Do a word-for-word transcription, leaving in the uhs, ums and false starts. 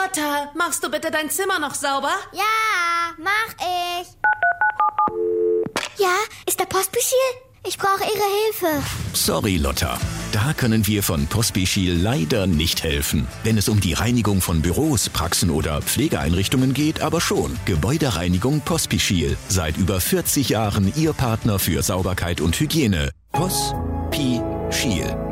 Lotta, machst du bitte dein Zimmer noch sauber? Ja, mach ich. Ja, ist der Pospischil? Ich brauche Ihre Hilfe. Sorry, Lotta. Da können wir von Pospischil leider nicht helfen. Wenn es um die Reinigung von Büros, Praxen oder Pflegeeinrichtungen geht, aber schon. Gebäudereinigung Pospischil. Seit über vierzig Jahren Ihr Partner für Sauberkeit und Hygiene. Pospischil.